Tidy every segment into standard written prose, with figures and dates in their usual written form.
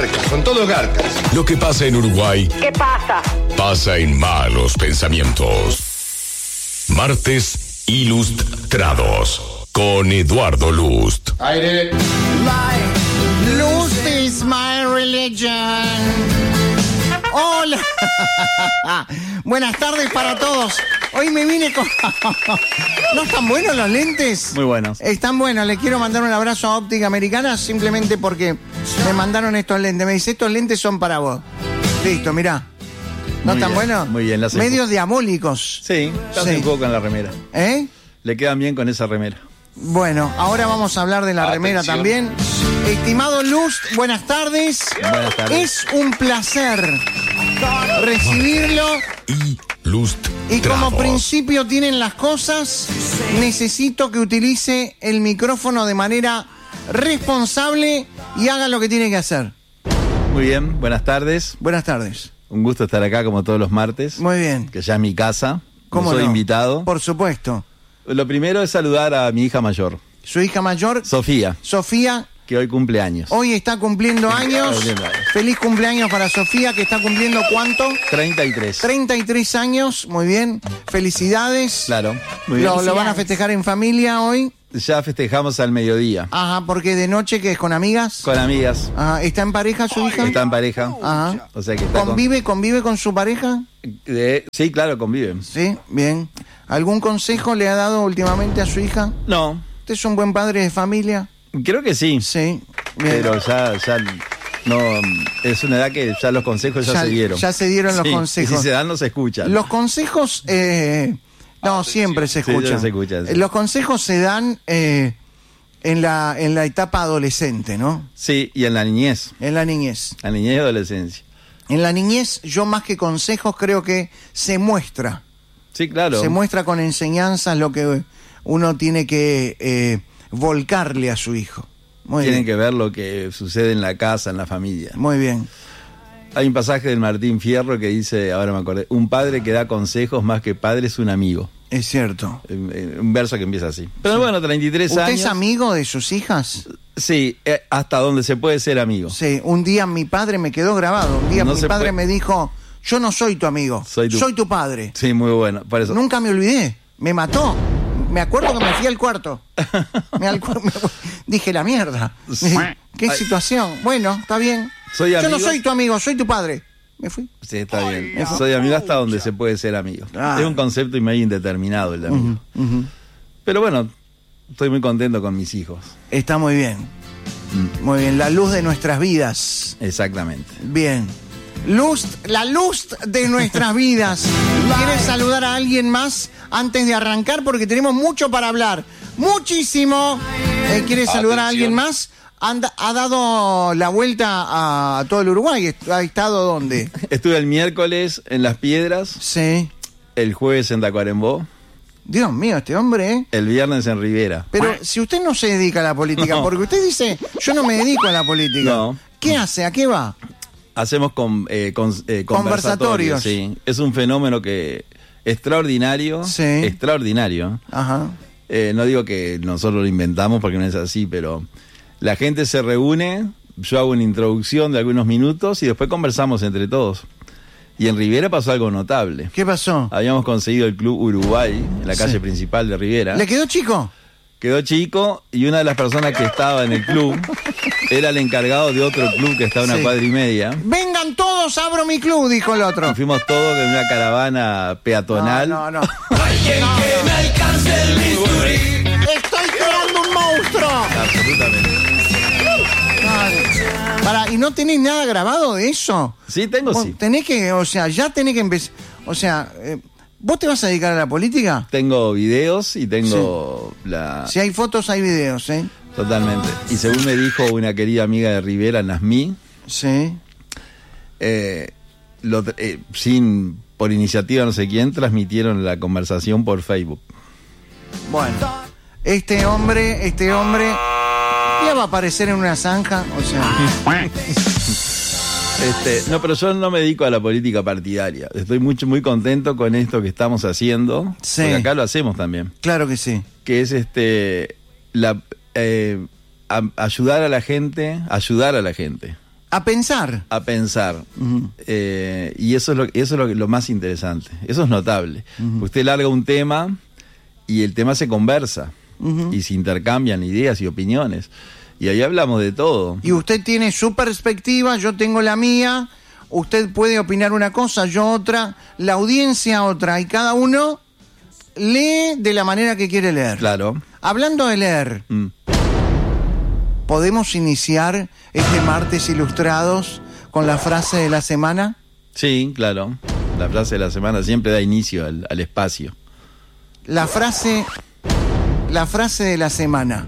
Son todos garcas. Lo que pasa en Uruguay. ¿Qué pasa? Pasa en Malos Pensamientos. Martes Ilustrados. Con Eduardo Lust. Aire. Lust is my religion. Hola. Buenas tardes para todos. Hoy me vine con... ¿No están buenos los lentes? Muy buenos. Están buenos. Le quiero mandar un abrazo a Óptica Americana simplemente porque me mandaron estos lentes. Me dice, estos lentes son para vos. Listo, mirá. ¿No están buenos? Muy bien. Medios diabólicos. Sí, casi un poco en la remera. ¿Eh? Le quedan bien con esa remera. Bueno, ahora vamos a hablar de la remera también. Estimado Lust, buenas tardes. Buenas tardes. Es un placer recibirlo. Y como principio tienen las cosas, necesito que utilice el micrófono de manera responsable y haga lo que tiene que hacer. Muy bien, buenas tardes. Buenas tardes. Un gusto estar acá como todos los martes. Muy bien. Que ya es mi casa. ¿Cómo soy no? invitado. Por supuesto. Lo primero es saludar a mi hija mayor. Su hija mayor, Sofía, que hoy cumple años. hoy está cumpliendo años. Feliz cumpleaños para Sofía, que está cumpliendo ¿cuánto? 33. 33 años, muy bien. Felicidades. Claro, muy bien. ¿Lo van a festejar en familia hoy? Ya festejamos al mediodía. Ajá, porque de noche, ¿qué es? ¿Con amigas? Con amigas. Ajá, ¿está en pareja su hija? Está en pareja. Ajá. O sea que está ¿Convive con su pareja? Sí, claro, conviven. Sí, bien. ¿Algún consejo le ha dado últimamente a su hija? No, ¿Usted es un buen padre de familia? creo que sí. Sí, bien. Pero ya no, es una edad que ya los consejos ya se dieron. Ya se dieron los Sí, consejos. Y si se dan, no se escuchan. Los consejos, no, siempre se escuchan. Sí, se escuchan, sí. Los consejos se dan en la etapa adolescente, ¿no? Sí, y en la niñez. En la niñez. La niñez y adolescencia. En la niñez, yo más que consejos creo que se muestra. Sí, claro. Se muestra con enseñanzas lo que uno tiene que volcarle a su hijo. Muy Tienen bien. que ver lo que sucede en la casa, en la familia. Muy bien. Hay un pasaje del Martín Fierro que dice, ahora me acordé, un padre que da consejos más que padre es un amigo. Es cierto. Un verso que empieza así. Pero bueno, 33 ¿Usted años. es amigo de sus hijas? Sí, hasta donde se puede ser amigo. Sí, un día mi padre me quedó grabado. Un día No mi se padre puede. me dijo, yo no soy tu amigo, Soy tu padre. Sí, muy bueno. Por eso. Nunca me olvidé, me mató. Me acuerdo que me fui al cuarto. Dije, la mierda. ¿Qué situación? Bueno, está bien. Soy Yo amigo. no soy tu amigo, soy tu padre. Me fui. Sí, está bien. Soy amigo hasta donde se puede ser amigo. Ah. Es un concepto medio indeterminado el de amigo. Pero bueno, estoy muy contento con mis hijos. Está muy bien. Muy bien, la luz de nuestras vidas. Exactamente. Bien. La luz de nuestras vidas. ¿Quieres saludar a alguien más antes de arrancar? Porque tenemos mucho para hablar. Muchísimo. ¿Quieres saludar a alguien más? Ha dado la vuelta a todo el Uruguay. ¿Ha estado dónde? Estuve el miércoles en Las Piedras, Sí. el jueves en Tacuarembó, Dios mío, este hombre, ¿eh? el viernes en Rivera. Pero si usted no se dedica a la política, No. porque usted dice, yo no me dedico a la política. No. ¿Qué hace? ¿A qué va? Hacemos Conversatorios. conversatorios. Sí. Es un fenómeno que extraordinario. Sí. Extraordinario. Ajá. No digo que nosotros lo inventamos porque no es así, pero la gente se reúne, yo hago una introducción de algunos minutos y después conversamos entre todos. Y en Rivera pasó algo notable. ¿Qué pasó? Habíamos conseguido el Club Uruguay en la calle Sí. principal de Rivera. ¿Le quedó chico? Quedó chico y una de las personas que estaba en el club era el encargado de otro club que está a una Sí. cuadra y media. Vengan todos, abro mi club, dijo el otro. Y fuimos todos en una caravana peatonal. No. Estoy creando un monstruo. Absolutamente. ¿Y no tenés nada grabado de eso? Sí, tengo Vos sí. Tenés que, ya tenés que empezar. ¿Vos te vas a dedicar a la política? Tengo videos y tengo la... Si hay fotos, hay videos, ¿eh? Totalmente. Y según me dijo una querida amiga de Rivera, Nazmí, Sí. por iniciativa no sé quién, transmitieron la conversación por Facebook. Bueno. Este hombre ya va a aparecer en una zanja, o sea. No, pero yo no me dedico a la política partidaria. Estoy muy contento con esto que estamos haciendo. Sí. Porque acá lo hacemos también. Claro que sí. Que es ayudar a la gente A pensar. A pensar. Y eso es lo más interesante. Eso es notable. Usted larga un tema y el tema se conversa. Y se intercambian ideas y opiniones. Y ahí hablamos de todo. Y usted tiene su perspectiva, yo tengo la mía. Usted puede opinar una cosa, yo otra. La audiencia otra. Y cada uno lee de la manera que quiere leer. Claro. Hablando de leer, ¿podemos iniciar este martes Ilustrados con la frase de la semana? Sí, claro. La frase de la semana siempre da inicio al espacio. La frase de la semana.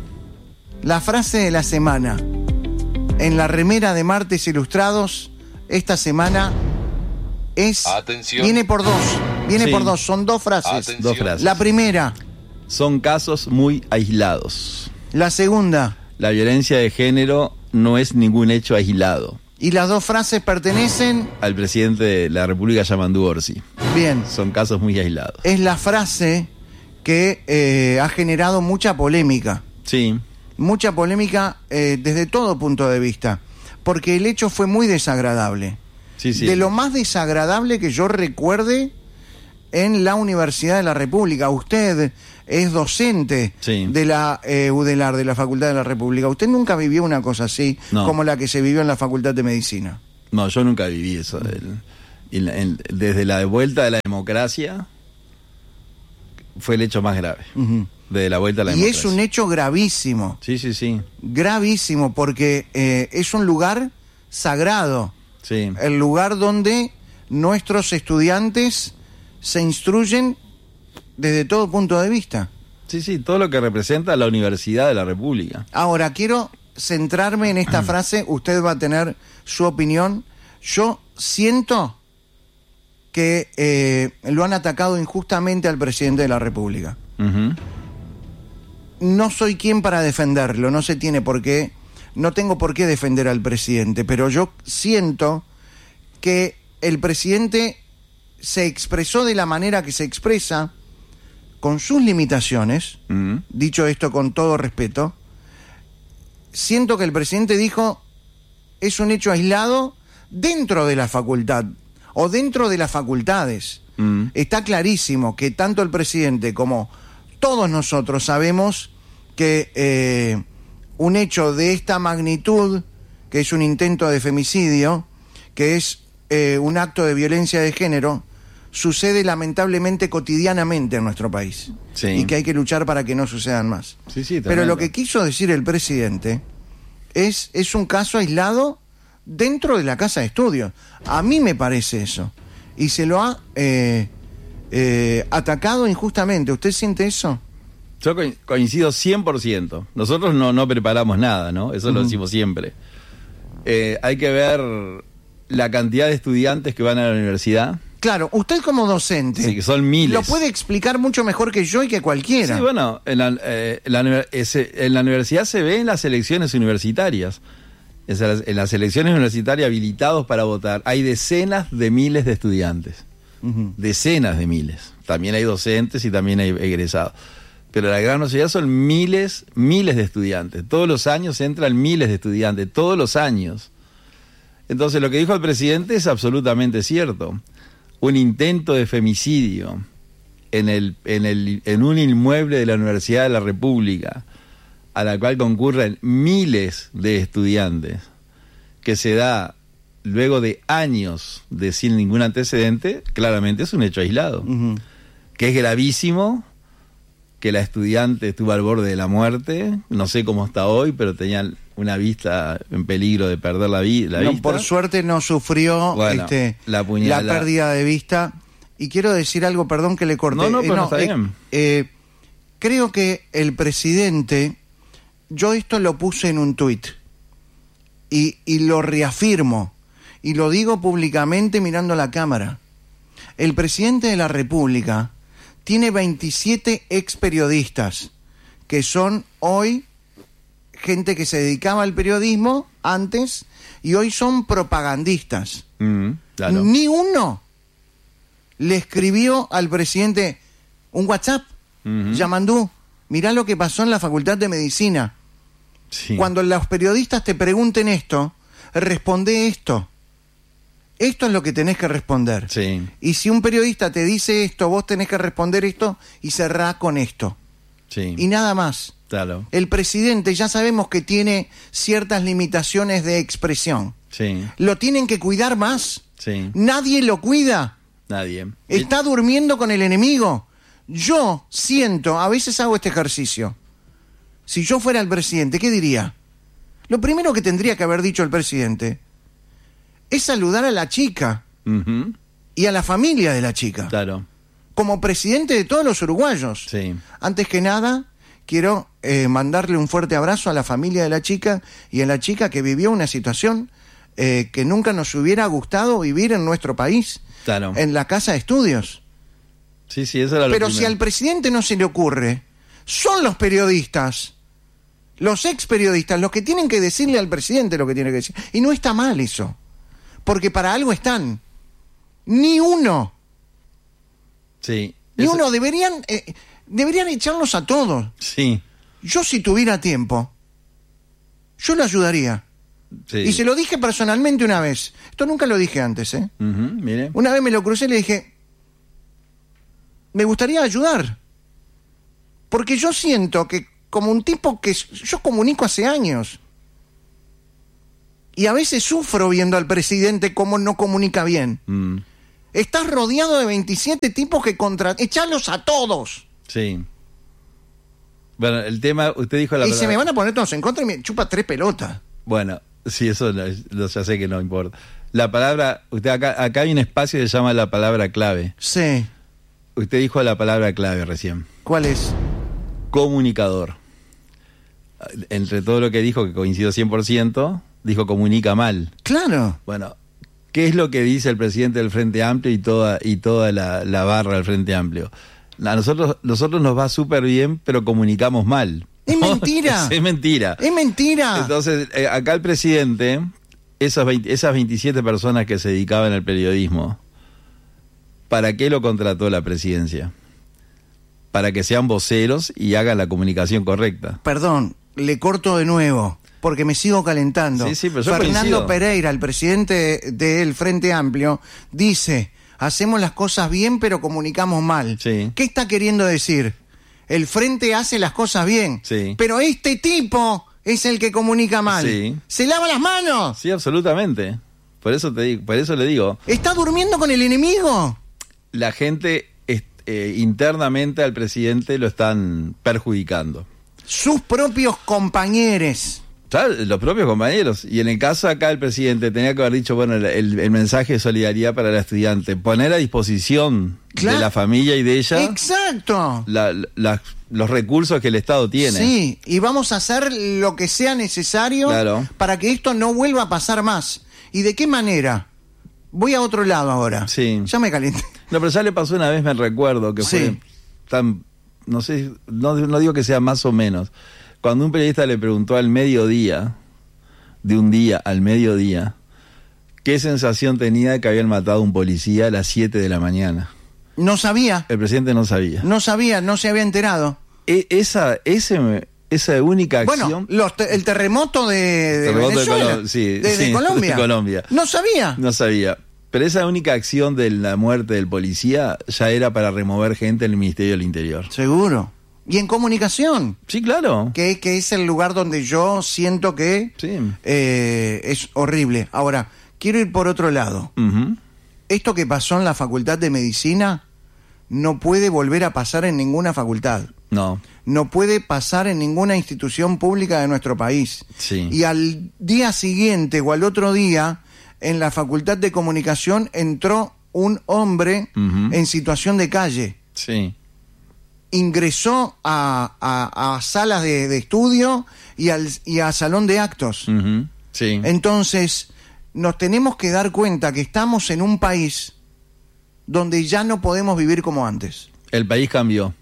La frase de la semana. En la remera de Martes Ilustrados, esta semana es... Atención. Viene por dos. Sí. Por dos. Son dos frases. Atención. Dos frases. La primera. Son casos muy aislados. La segunda. La violencia de género no es ningún hecho aislado. Y las dos frases pertenecen... Al presidente de la República, Yamandu Orsi. Bien. Son casos muy aislados. Es la frase que ha generado mucha polémica. Sí. Mucha polémica desde todo punto de vista. Porque el hecho fue muy desagradable. Sí, sí. De lo más desagradable que yo recuerde en la Universidad de la República. Usted es docente de la UDELAR, de la Facultad de la República. ¿Usted nunca vivió una cosa así como la que se vivió en la Facultad de Medicina? No, yo nunca viví eso. Desde la vuelta de la democracia fue el hecho más grave. Desde la vuelta a la democracia. Y es un hecho gravísimo. Sí, sí, sí. Gravísimo, porque es un lugar sagrado. Sí. El lugar donde nuestros estudiantes se instruyen desde todo punto de vista. Sí, sí, todo lo que representa la Universidad de la República. Ahora, quiero centrarme en esta frase. Usted va a tener su opinión. Yo siento que lo han atacado injustamente al presidente de la República. No soy quien para defenderlo, no tengo por qué defender al presidente, pero yo siento que el presidente se expresó de la manera que se expresa, con sus limitaciones, dicho esto con todo respeto. Siento que el presidente dijo, es un hecho aislado dentro de la facultad, o dentro de las facultades. Está clarísimo que tanto el presidente como todos nosotros sabemos que un hecho de esta magnitud, que es un intento de femicidio, que es un acto de violencia de género, sucede lamentablemente cotidianamente en nuestro país. Sí. Y que hay que luchar para que no sucedan más. Sí, sí, pero lo que quiso decir el presidente es un caso aislado dentro de la casa de estudios. A mí me parece eso. Y se lo ha atacado injustamente. ¿Usted siente eso? Yo coincido 100%. Nosotros no preparamos nada, ¿no? Eso lo decimos siempre. Hay que ver la cantidad de estudiantes que van a la universidad. Claro, usted como docente... Sí, que son miles. Lo puede explicar mucho mejor que yo y que cualquiera. Sí, bueno, en la universidad se ve en las elecciones universitarias. En las elecciones universitarias habilitados para votar hay decenas de miles de estudiantes. Decenas de miles. También hay docentes y también hay egresados. Pero la gran mayoría son miles de estudiantes. Todos los años entran miles de estudiantes, todos los años. Entonces lo que dijo el presidente es absolutamente cierto. Un intento de femicidio en un inmueble de la Universidad de la República, a la cual concurren miles de estudiantes, que se da luego de años de sin ningún antecedente, claramente es un hecho aislado. Que es gravísimo, que la estudiante estuvo al borde de la muerte, no sé cómo está hoy, pero tenía una vista en peligro de perder la vista. Por suerte no sufrió la pérdida de vista. Y quiero decir algo, perdón que le corté. No, pero está bien. Creo que el presidente, yo esto lo puse en un tuit, y lo reafirmo, y lo digo públicamente mirando la cámara. El presidente de la República tiene 27 ex periodistas, que son hoy gente que se dedicaba al periodismo antes y hoy son propagandistas. Claro. Ni uno le escribió al presidente un WhatsApp. Yamandu, mirá lo que pasó en la Facultad de Medicina. Sí. Cuando los periodistas te pregunten esto, responde esto. Esto es lo que tenés que responder. Sí. Y si un periodista te dice esto, vos tenés que responder esto y cerrá con esto. Sí. Y nada más. Claro. El presidente ya sabemos que tiene ciertas limitaciones de expresión. Sí. ¿Lo tienen que cuidar más? Sí. Nadie lo cuida. Nadie. Está durmiendo con el enemigo. Yo siento, a veces hago este ejercicio. Si yo fuera el presidente, ¿qué diría? Lo primero que tendría que haber dicho el presidente es saludar a la chica Ujú. y a la familia de la chica. Claro. Como presidente de todos los uruguayos. Sí. Antes que nada, quiero mandarle un fuerte abrazo a la familia de la chica y a la chica que vivió una situación que nunca nos hubiera gustado vivir en nuestro país, Claro. en la casa de estudios. Sí, eso era lo Pero primero. si al presidente no se le ocurre, son los periodistas, los ex periodistas, los que tienen que decirle al presidente lo que tiene que decir. Y no está mal eso, porque para algo están. Ni uno. Sí. Ni uno. Deberían echarlos a todos. Sí. Yo, si tuviera tiempo, yo lo ayudaría. Sí. Y se lo dije personalmente una vez. Esto nunca lo dije antes, ¿eh? Ujú, mire. Una vez me lo crucé y le dije, me gustaría ayudar. Porque yo siento que como un tipo que yo comunico hace años. Y a veces sufro viendo al presidente cómo no comunica bien. Mm, Estás rodeado de 27 tipos que ¡echalos a todos! sí. Bueno, el tema, usted dijo la Y palabra... se me van a poner todos en contra y me chupa 3 pelotas. Bueno, sí, eso ya sé que no importa. La palabra, usted acá hay un espacio que se llama la palabra clave. Sí. Usted dijo la palabra clave recién. ¿Cuál es? Comunicador. Entre todo lo que dijo, que coincidió 100%, dijo comunica mal. Claro. Bueno, ¿qué es lo que dice el presidente del Frente Amplio y toda la barra del Frente Amplio? A nosotros nos va súper bien, pero comunicamos mal. Es mentira. Es mentira. Es mentira. Entonces, acá el presidente, esas 27 personas que se dedicaban al periodismo, ¿para qué lo contrató la presidencia? Para que sean voceros y hagan la comunicación correcta. Perdón, le corto de nuevo, porque me sigo calentando. Sí, pero yo Fernando coincido. Pereira, el presidente del Frente Amplio, dice, hacemos las cosas bien, pero comunicamos mal. Sí. ¿Qué está queriendo decir? El Frente hace las cosas bien, Sí. pero este tipo es el que comunica mal. Sí. ¡Se lava las manos! Sí, absolutamente. Por eso le digo, ¿Está durmiendo con el enemigo? la gente internamente al presidente lo están perjudicando. Sus propios compañeros. Claro, los propios compañeros. Y en el caso acá el presidente tenía que haber dicho, bueno, el mensaje de solidaridad para la estudiante, poner a disposición Claro. de la familia y de ella ¡Exacto! los recursos que el Estado tiene. Sí, y vamos a hacer lo que sea necesario Claro. para que esto no vuelva a pasar más. ¿Y de qué manera? Voy a otro lado ahora. Sí. Ya me calenté. No, pero ya le pasó una vez, me recuerdo, que Sí. fue tan, no sé, no digo que sea más o menos. Cuando un periodista le preguntó al mediodía, de un día al mediodía, qué sensación tenía de que habían matado a un policía a las 7 de la mañana. No sabía, El presidente no sabía. no se había enterado. Esa única Bueno, acción... el terremoto de Terremoto de Venezuela, Colo- sí, de sí, Colombia. de Colombia. No sabía. No sabía. Pero esa única acción de la muerte del policía ya era para remover gente en el Ministerio del Interior. Seguro. Y en comunicación, Sí, claro. que es el lugar donde yo siento que Sí. es horrible. Ahora, quiero ir por otro lado. Ujú. Esto que pasó en la Facultad de Medicina no puede volver a pasar en ninguna facultad. No. No puede pasar en ninguna institución pública de nuestro país. Sí. Y al día siguiente o al otro día, en la Facultad de Comunicación entró un hombre Ujú. en situación de calle. Sí. Ingresó a salas de estudio y a salón de actos. Ujú. Sí. Entonces, nos tenemos que dar cuenta que estamos en un país donde ya no podemos vivir como antes. El país cambió.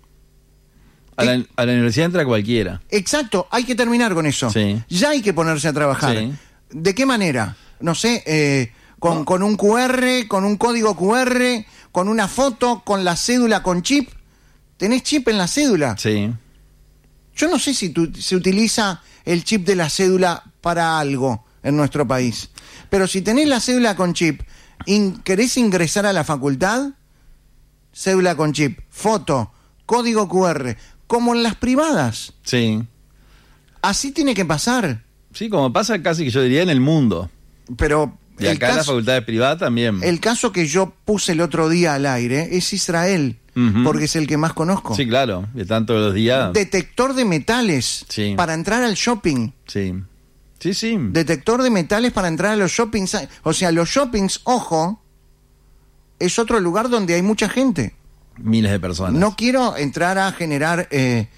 A la universidad entra cualquiera. Exacto, hay que terminar con eso. Sí. Ya hay que ponerse a trabajar. Sí. ¿De qué manera? No sé, con un QR, con un código QR, con una foto, con la cédula con chip. ¿Tenés chip en la cédula? Sí. Yo no sé si se utiliza el chip de la cédula para algo en nuestro país. Pero si tenés la cédula con chip, ¿querés ingresar a la facultad? Cédula con chip, foto, código QR, como en las privadas. Sí. Así tiene que pasar. Sí, como pasa casi que yo diría en el mundo. Pero Y acá en la facultad privada también. el caso que yo puse el otro día al aire es Israel, porque es el que más conozco. Sí, claro, están todos los días. Detector de metales para entrar al shopping. Sí. Sí, sí. Detector de metales para entrar a los shoppings. O sea, los shoppings, ojo, es otro lugar donde hay mucha gente. Miles de personas. No quiero entrar a generar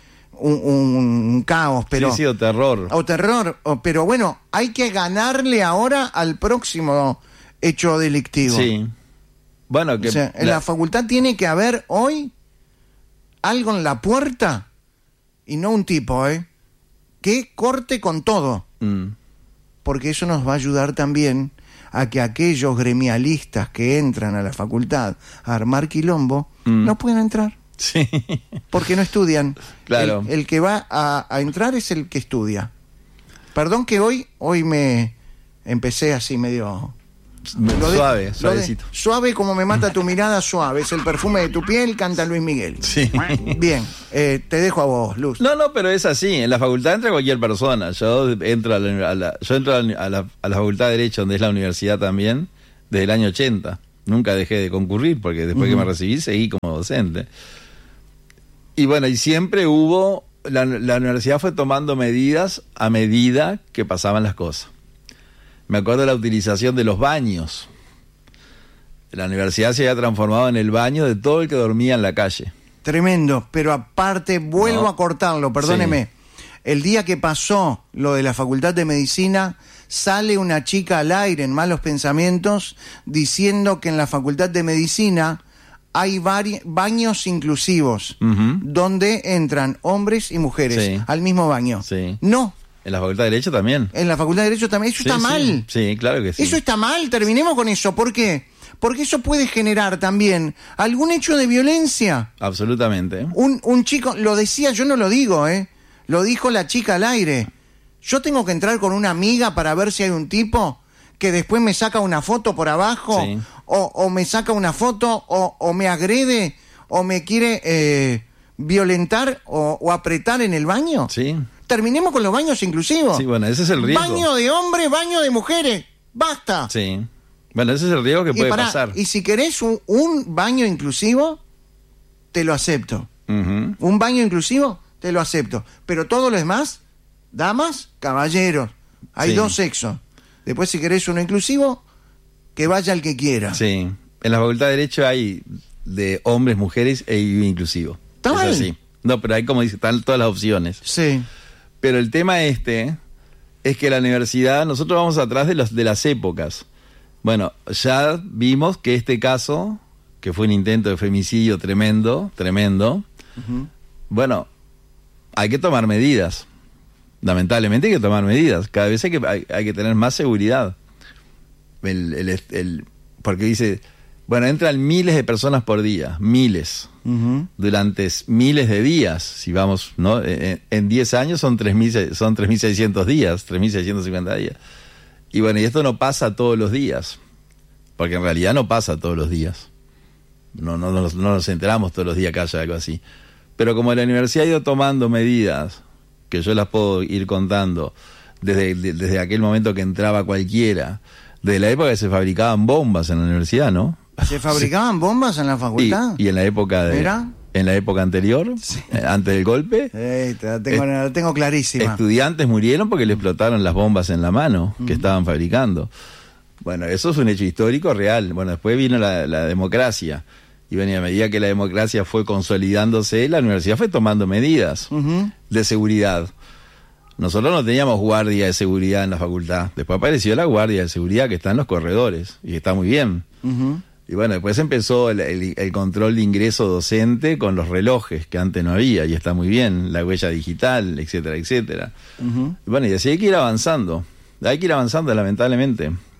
un caos, pero... Sí, o terror. O terror, pero bueno, hay que ganarle ahora al próximo hecho delictivo. Sí. Bueno, que... O sea, en la facultad tiene que haber hoy algo en la puerta, y no un tipo, que corte con todo. Porque eso nos va a ayudar también a que aquellos gremialistas que entran a la facultad a armar quilombo no puedan entrar. Sí. Porque no estudian. Claro. El que va a entrar es el que estudia. Perdón que hoy me empecé así medio... Suavecito. Suave como me mata tu mirada, suave. Es el perfume de tu piel, canta Luis Miguel. Sí. Bien, te dejo a vos, Luz. No, pero es así. En la facultad entra cualquier persona. Yo entro a la facultad de Derecho, donde es la universidad también, desde el año 80. Nunca dejé de concurrir, porque después que me recibí seguí como docente. Y bueno, y siempre hubo... La universidad fue tomando medidas a medida que pasaban las cosas. Me acuerdo de la utilización de los baños. La universidad se había transformado en el baño de todo el que dormía en la calle. Tremendo, pero aparte, vuelvo a cortarlo, perdóneme. Sí. El día que pasó lo de la Facultad de Medicina, sale una chica al aire en Malos Pensamientos diciendo que en la Facultad de Medicina hay baños inclusivos, donde entran hombres y mujeres al mismo baño. Sí. No. En la Facultad de Derecho también. En la Facultad de Derecho también. Eso está mal. Sí, claro que sí. Eso está mal. Terminemos con eso. ¿Por qué? Porque eso puede generar también algún hecho de violencia. Absolutamente. Un chico, lo decía, yo no lo digo, lo dijo la chica al aire. Yo tengo que entrar con una amiga para ver si hay un tipo que después me saca una foto por abajo, o me saca una foto, o me agrede, o me quiere violentar o apretar en el baño. Sí. Terminemos con los baños inclusivos. Sí, bueno, ese es el riesgo. Baño de hombres, baño de mujeres. ¡Basta! Sí. Bueno, ese es el riesgo que puede pasar. Y si querés un baño inclusivo, te lo acepto. Un baño inclusivo, te lo acepto. Pero todo lo demás, damas, caballeros. Hay dos sexos. Después, si querés uno inclusivo, que vaya el que quiera. Sí. En la Facultad de Derecho hay de hombres, mujeres e inclusivo. ¿Está mal? Así. No, pero hay, como dice, están todas las opciones. Sí. Pero el tema es que la universidad, nosotros vamos atrás de las épocas. Bueno, ya vimos que este caso, que fue un intento de femicidio tremendo, bueno, hay que tomar medidas. Lamentablemente hay que tomar medidas. Cada vez hay que tener más seguridad. Porque dice, bueno, entran miles de personas por día, miles. Durante miles de días, si vamos, ¿no? En 10 años son 3.600 días, 3.650 días. Y bueno, y esto no pasa todos los días, porque en realidad no pasa todos los días. No nos enteramos todos los días que haya algo así. Pero como la universidad ha ido tomando medidas, que yo las puedo ir contando, desde aquel momento que entraba cualquiera, desde la época que se fabricaban bombas en la universidad, ¿no? ¿Se fabricaban bombas en la facultad? Y en la época en la época anterior, antes del golpe, la tengo clarísima. Estudiantes murieron porque le explotaron las bombas en la mano que estaban fabricando. Bueno, eso es un hecho histórico real. Bueno, después vino la democracia. Y bueno, a medida que la democracia fue consolidándose, la universidad fue tomando medidas de seguridad. Nosotros no teníamos guardia de seguridad en la facultad. Después apareció la guardia de seguridad que está en los corredores y está muy bien. Y bueno, después empezó el control de ingreso docente con los relojes, que antes no había, y está muy bien, la huella digital, etcétera, etcétera. Y bueno, y así hay que ir avanzando, lamentablemente.